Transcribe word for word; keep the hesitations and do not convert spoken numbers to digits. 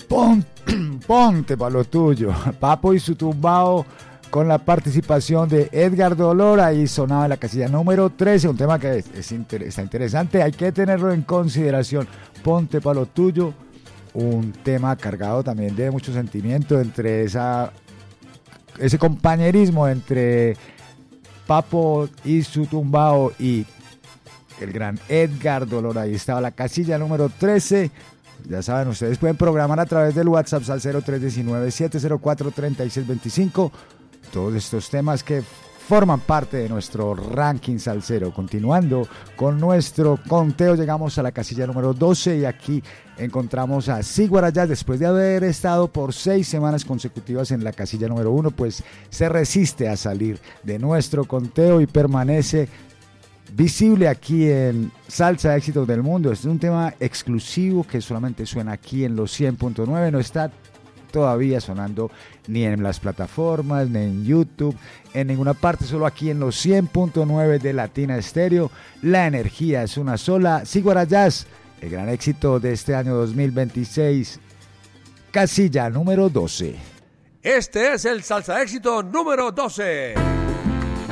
Pon, ponte pa' lo tuyo. Papo y su tumbao con la participación de Edgar Dolor. Ahí sonaba en la casilla número trece, un tema que es, es inter, está interesante, hay que tenerlo en consideración. Ponte pa' lo tuyo, un tema cargado también de mucho sentimiento, entre esa ese compañerismo entre Papo y su tumbao y el gran Edgar Dolor. Ahí estaba la casilla número trece. Ya saben, ustedes pueden programar a través del WhatsApp al cero tres uno nueve, siete cero cuatro, tres seis dos cinco todos estos temas que forman parte de nuestro ranking salsero. Continuando con nuestro conteo, llegamos a la casilla número doce y aquí encontramos a Siguarayá. Después de haber estado por seis semanas consecutivas en la casilla número uno, pues se resiste a salir de nuestro conteo y permanece visible aquí en Salsa Éxitos del Mundo. Este es un tema exclusivo que solamente suena aquí en los cien punto nueve, no está todavía sonando ni en las plataformas, ni en YouTube, en ninguna parte, solo aquí en los cien punto nueve de Latina Estéreo. La energía es una sola. Siguarayás, el gran éxito de este año dos mil veintiséis, casilla número doce. Este es el Salsa Éxito número doce.